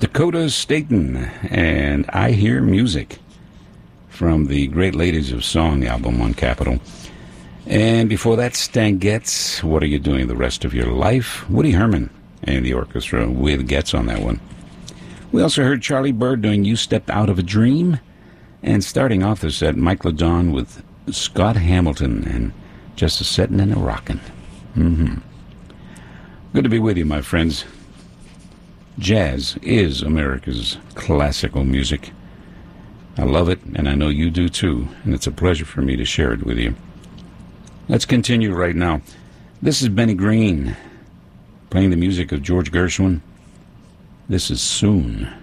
Dakota Staten and I Hear Music from the Great Ladies of Song album on Capitol. And before that, Stan Getz, What Are You Doing the Rest of Your Life? Woody Herman and the orchestra with Getz on that one. We also heard Charlie Bird doing You Stepped Out of a Dream. And starting off the set, Mike LeDon with Scott Hamilton and Just a Settin' and a Rockin'. Good to be with you, my friends. Jazz is America's classical music. I love it, and I know you do too, and it's a pleasure for me to share it with you. Let's continue right now. This is Benny Green, playing the music of George Gershwin. This is Soon.